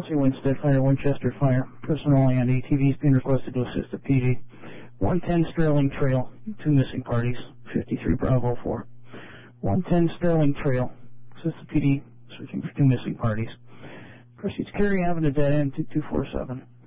Chelsea, Winstead Fire, Winchester Fire. Personnel and ATVs being requested to assist the PD. 110 Sterling Trail, 2 missing parties, 53 Bravo 4. 110 Sterling Trail, assist the PD, searching for 2 missing parties. Proceeds Cary Avenue, dead end, 2247.